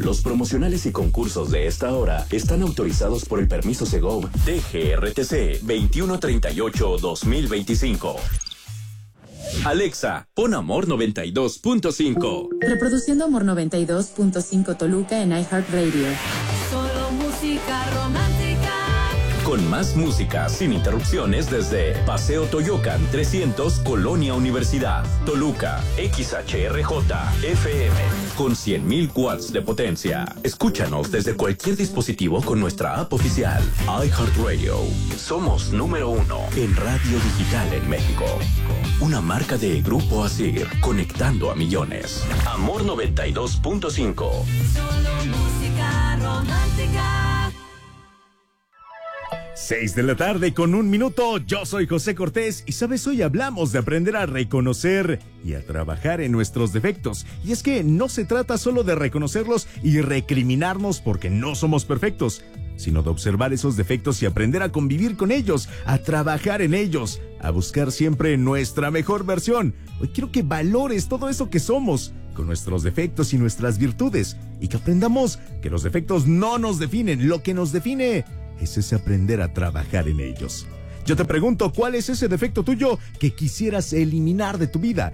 Los promocionales y concursos de esta hora están autorizados por el permiso Segov DGRTC 2138-2025. Alexa, pon Amor 92.5. Reproduciendo Amor 92.5 Toluca en iHeartRadio. Solo música romántica. Con más música sin interrupciones desde Paseo Toyocan 300, Colonia Universidad, Toluca, XHRJ, FM, con 100.000 watts de potencia. Escúchanos desde cualquier dispositivo con nuestra app oficial, iHeartRadio. Somos número 1 en radio digital en México. Una marca de Grupo Asir, conectando a millones. Amor 92.5. Solo música romántica. 6 de la tarde con 1 minuto. Yo soy José Cortés y sabes, hoy hablamos de aprender a reconocer y a trabajar en nuestros defectos. Y es que no se trata solo de reconocerlos y recriminarnos porque no somos perfectos, sino de observar esos defectos y aprender a convivir con ellos, a trabajar en ellos, a buscar siempre nuestra mejor versión. Hoy quiero que valores todo eso que somos, con nuestros defectos y nuestras virtudes, y que aprendamos que los defectos no nos definen. Lo que nos define es ese aprender a trabajar en ellos. Yo te pregunto, ¿cuál es ese defecto tuyo que quisieras eliminar de tu vida?